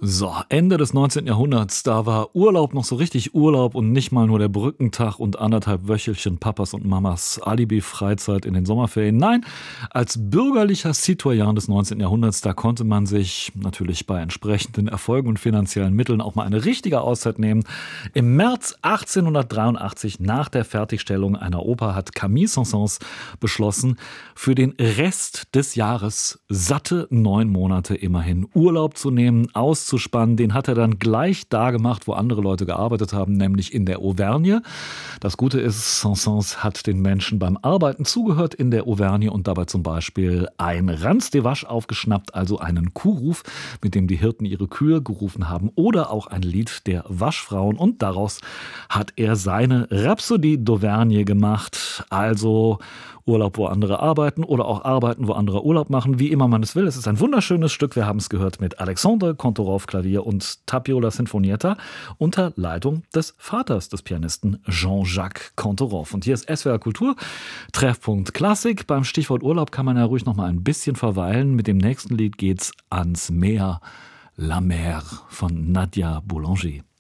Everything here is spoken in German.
So, Ende des 19. Jahrhunderts, da war Urlaub noch so richtig Urlaub und nicht mal nur der Brückentag und anderthalb Wöchelchen Papas und Mamas Alibi-Freizeit in den Sommerferien. Nein, als bürgerlicher Citoyen des 19. Jahrhunderts, da konnte man sich natürlich bei entsprechenden Erfolgen und finanziellen Mitteln auch mal eine richtige Auszeit nehmen. Im März 1883, nach der Fertigstellung einer Oper, hat Camille Saint-Saëns beschlossen, für den Rest des Jahres satte 9 Monate immerhin Urlaub zu nehmen, auszuspannen. Den hat er dann gleich da gemacht, wo andere Leute gearbeitet haben, nämlich in der Auvergne. Das Gute ist, Saint-Saëns hat den Menschen beim Arbeiten zugehört in der Auvergne und dabei zum Beispiel ein Ranz de Vache aufgeschnappt, also einen Kuhruf, mit dem die Hirten ihre Kühe gerufen haben, oder auch ein Lied der Waschfrauen, und daraus hat er seine Rhapsodie d'Auvergne gemacht, also Urlaub, wo andere arbeiten, oder auch arbeiten, wo andere Urlaub machen, wie immer man es will. Es ist ein wunderschönes Stück, wir haben es gehört, mit Alexandre Kantorov Klavier und Tapiola Sinfonietta unter Leitung des Vaters des Pianisten Jean-Jacques Kantorov. Und hier ist SWR Kultur, Treffpunkt Klassik. Beim Stichwort Urlaub kann man ja ruhig noch mal ein bisschen verweilen. Mit dem nächsten Lied geht's ans Meer, La Mer von Nadia Boulanger.